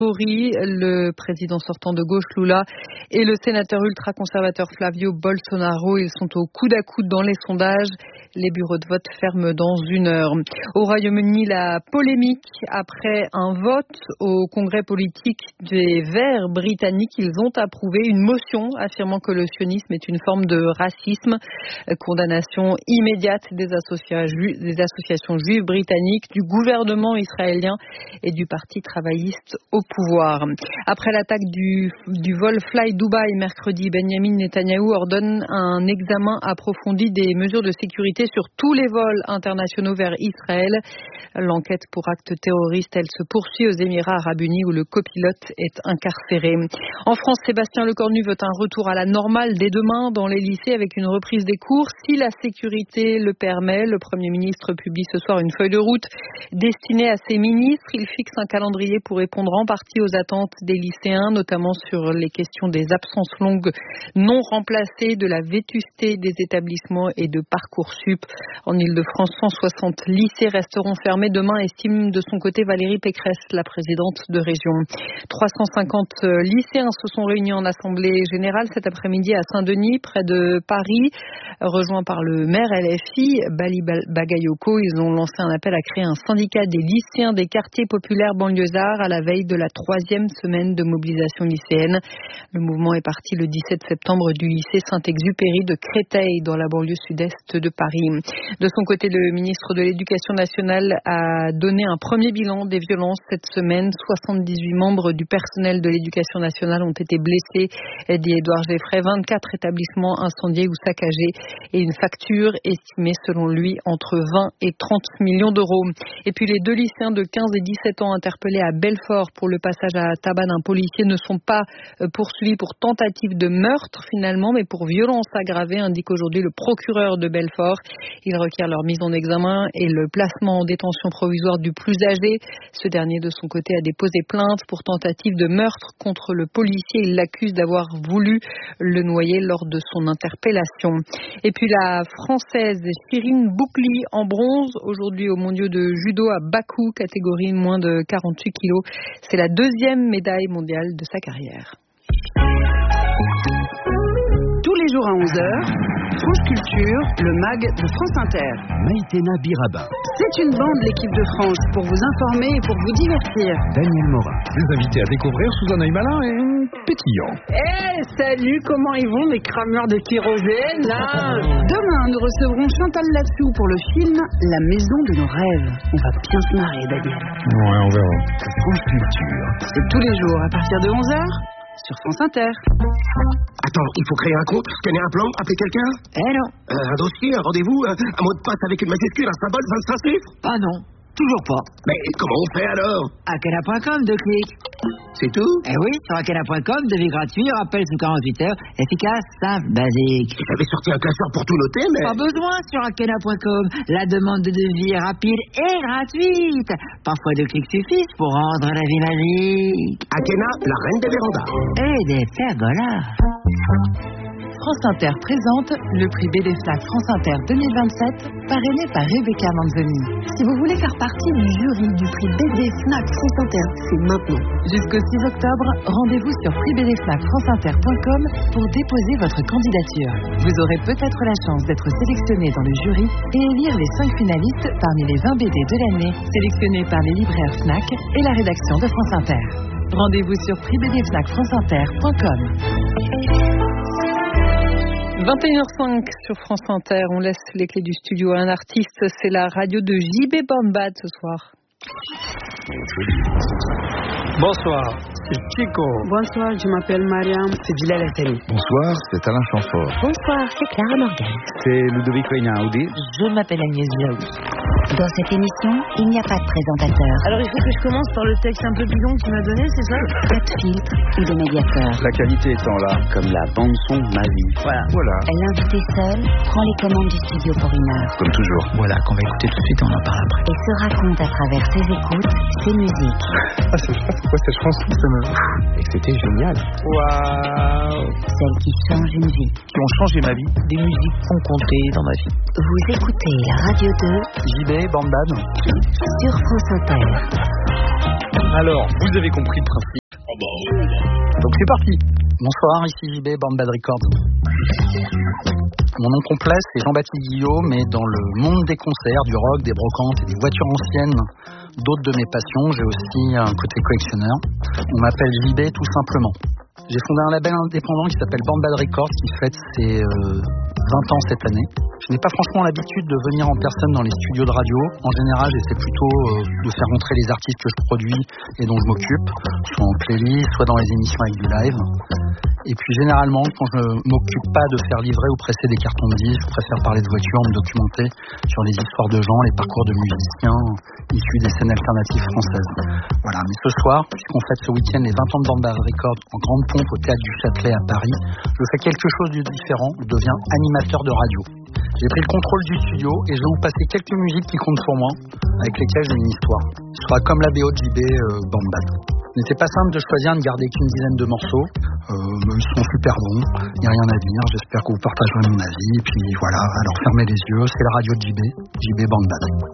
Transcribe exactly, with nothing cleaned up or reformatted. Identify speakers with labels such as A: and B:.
A: Le président sortant de gauche Lula et le sénateur ultra-conservateur Flavio Bolsonaro, ils sont au coude à coude dans les sondages. Les bureaux de vote ferment dans une heure. Au Royaume-Uni, la polémique après un vote au congrès politique des Verts britanniques. Ils ont approuvé une motion affirmant que le sionisme est une forme de racisme. Condamnation immédiate des, associa- ju- des associations juives britanniques, du gouvernement israélien et du parti travailliste au pouvoir. Après l'attaque du, du vol Fly Dubai mercredi, Benjamin Netanyahou ordonne un examen approfondi des mesures de sécurité sur tous les vols internationaux vers Israël. L'enquête pour actes terroristes, elle se poursuit aux Émirats arabes unis où le copilote est incarcéré. En France, Sébastien Lecornu veut un retour à la normale dès demain dans les lycées avec une reprise des cours si la sécurité le permet. Le Premier ministre publie ce soir une feuille de route destinée à ses ministres. Il fixe un calendrier pour répondre en partie aux attentes des lycéens, notamment sur les questions des absences longues non remplacées, de la vétusté des établissements et de Parcoursup. En Ile-de-France, cent soixante lycées resteront fermés demain, estime de son côté Valérie Pécresse, la présidente de région. trois cent cinquante lycéens se sont réunis en assemblée générale cet après-midi à Saint-Denis, près de Paris, rejoints par le maire L F I, Bali Bagayoko. Ils ont lancé un appel à créer un syndicat des lycéens des quartiers populaires banlieusards à la veille de la troisième semaine de mobilisation lycéenne. Le mouvement est parti le dix-sept septembre du lycée Saint-Exupéry de Créteil, dans la banlieue sud-est de Paris. De son côté, le ministre de l'Éducation nationale a donné un premier bilan des violences cette semaine. soixante-dix-huit membres du personnel de l'Éducation nationale ont été blessés, dit Édouard Geffray. vingt-quatre établissements incendiés ou saccagés et une facture estimée selon lui entre vingt et trente millions d'euros. Et puis les deux lycéens de quinze et dix-sept ans interpellés à Belfort pour le passage à tabac d'un policier ne sont pas poursuivis pour tentative de meurtre finalement, mais pour violence aggravée, indique aujourd'hui le procureur de Belfort. Il requiert leur mise en examen et le placement en détention provisoire du plus âgé. Ce dernier, de son côté, a déposé plainte pour tentative de meurtre contre le policier. Il l'accuse d'avoir voulu le noyer lors de son interpellation. Et puis la Française Cyrine Boucli en bronze aujourd'hui aux mondiaux de judo à Bakou, catégorie moins de quarante-huit kilos. C'est la deuxième médaille mondiale de sa carrière.
B: Tous les jours à onze heures, France Culture, le mag de France Inter.
C: Maïtena Biraba.
B: C'est une bande de l'équipe de France pour vous informer et pour vous divertir.
C: Daniel Morin.
D: Les invités à découvrir sous un œil malin et pétillant.
E: Eh, hey, salut, comment ils vont, mes crameurs de kérosène, là?
B: Demain, nous recevrons Chantal Latsou pour le film La maison de nos rêves. On va bien se marrer, Daniel.
D: Ouais, on verra.
C: France Culture.
B: C'est tous les jours à partir de onze heures sur France Inter.
F: Attends, il faut créer un compte, scanner un plan, appeler quelqu'un?
B: Eh non.
F: Euh, un dossier, un rendez-vous, un, un mot de passe avec une majuscule, un symbole, vingt-cinq chiffres?
B: Ah non, toujours pas.
F: Mais comment on fait alors?
B: Akena point com, deux clics.
F: C'est tout?
B: Eh oui, sur Akena point com, devis gratuit, rappel sous quarante-huit heures, efficace, simple, basique.
F: J'avais sorti un classeur pour tout noter, mais...
B: Pas besoin sur Akena point com. La demande de devis est rapide et gratuite. Parfois deux clics suffisent pour rendre la vie magique.
F: Akena, la reine des vérandas.
B: Et des pergolas.
A: France Inter présente le prix B D F N A C France Inter deux mille vingt-sept, parrainé par Rebecca Manzoni.
G: Si vous voulez faire partie du jury du prix B D F N A C France Inter, c'est maintenant.
A: Jusqu'au six octobre, rendez-vous sur prix b d f n a c france inter point com pour déposer votre candidature. Vous aurez peut-être la chance d'être sélectionné dans le jury et élire les cinq finalistes parmi les vingt B D de l'année, sélectionnés par les libraires Fnac et la rédaction de France Inter. Rendez-vous sur prix b d f n a c france inter point com. vingt et une heures cinq sur France Inter, on laisse les clés du studio à un artiste, c'est la radio de J B Bambad ce soir.
H: Bonsoir, c'est Chico.
E: Bonsoir, je m'appelle Mariam, c'est Bilal Attali.
D: Bonsoir, c'est Alain Chamfort.
G: Bonsoir, c'est Clara Morgan.
D: C'est Ludovic Reinaudi.
A: Je m'appelle Agnès Biaoui.
G: Dans cette émission, il n'y a pas de présentateur.
E: Alors il faut que je commence par le texte un peu bidon que tu m'as donné, c'est ça?
G: Pas de filtre ou de médiateur.
D: La qualité étant là, comme la bande-son de ma vie.
E: Voilà.
D: Voilà.
G: L'invité seul prend les commandes du studio pour une heure.
D: Comme toujours.
C: Voilà, qu'on va écouter tout de suite, on en parle après.
G: Et se raconte à travers ses écoutes, ses musiques.
D: Ah, c'est je sais pas pourquoi cette chanson, ça me... Et que c'était génial.
H: Waouh.
G: Celles qui changent une vie.
C: Qui ont changé ma vie. Des musiques qui ont compté dans ma vie.
G: Vous écoutez la radio deux
C: J B Bambad.
G: sur France Inter.
H: Alors, vous avez compris le principe.
C: Oh bah oui. Donc c'est parti. Bonsoir, ici J B, Band Bad Records. Mon nom complet, c'est Jean-Baptiste Guillaume, mais dans le monde des concerts, du rock, des brocantes et des voitures anciennes, d'autres de mes passions, j'ai aussi un côté collectionneur. On m'appelle J B tout simplement. J'ai fondé un label indépendant qui s'appelle Band Bad Records, qui fête ses euh, vingt ans cette année. Je n'ai pas franchement l'habitude de venir en personne dans les studios de radio. En général, j'essaie plutôt euh, de faire rentrer les artistes que je produis et dont je m'occupe, soit en playlist, soit dans les émissions avec du live. Et puis généralement, quand je ne m'occupe pas de faire livrer ou presser des cartons de disques, je préfère parler de voitures, me documenter sur les histoires de gens, les parcours de musiciens issus des scènes alternatives françaises. Voilà, mais ce soir, puisqu'on fête ce week-end les vingt ans de Band Bad Records en grande pompe au Théâtre du Châtelet à Paris, je fais quelque chose de différent, je deviens animateur de radio. J'ai pris le contrôle du studio et je vais vous passer quelques musiques qui comptent pour moi, avec lesquelles j'ai une histoire. Ce sera comme la B O de J B euh, Band Bad. N'était pas simple de choisir, ne garder qu'une dizaine de morceaux. Euh, mais ils sont super bons, il n'y a rien à dire. J'espère que vous partagerez mon avis. Et puis voilà, alors fermez les yeux, c'est la radio de J B, J B Band Bad.